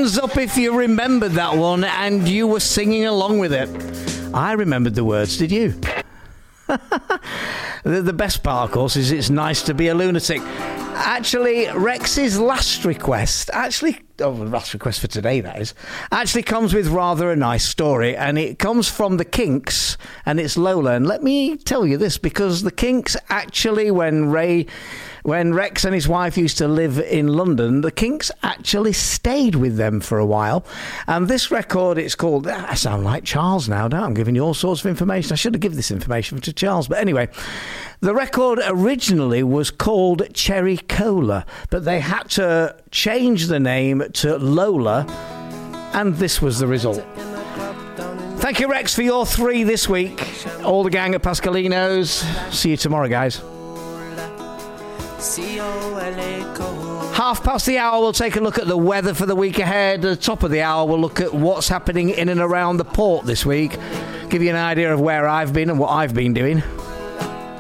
Hands up if you remembered that one and you were singing along with it. I remembered the words, did you? The best part, of course, is it's nice to be a lunatic. Actually, Rex's last request, last request for today, that is, actually comes with rather a nice story, and it comes from the Kinks, and it's Lola. And let me tell you this, because the Kinks actually, when Rex and his wife used to live in London, the Kinks actually stayed with them for a while. And this record, it's called... I sound like Charles now, don't I? I'm giving you all sorts of information. I should have given this information to Charles. But anyway, the record originally was called Cherry Cola, but they had to change the name to Lola, and this was the result. Thank you, Rex, for your 3 this week. All the gang at Pascalino's. See you tomorrow, guys. 1:30, we'll take a look at the weather for the week ahead. At the top of the hour, we'll look at what's happening in and around the port this week. Give you an idea of where I've been and what I've been doing.